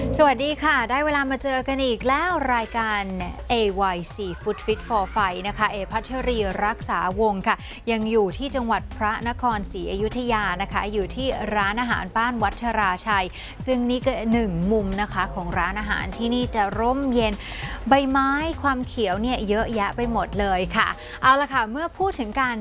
สวัสดีค่ะได้เวลามาเจอกันอีกแล้วรายการ AYC Food Fit for Fight นะคะพัชรีรักษาวงศ์ค่ะยังอยู่ที่จังหวัดพระนครศรีอยุธยานะคะอยู่ที่ร้านอาหารบ้านวัชราชัยซึ่งนี่ก็หนึ่งมุมนะคะของร้านอาหารที่นี่จะร่มเย็นใบไม้ความเขียวเนี่ยเยอะแยะไปหมดเลยค่ะเอาละค่ะเมื่อพูดถึงการ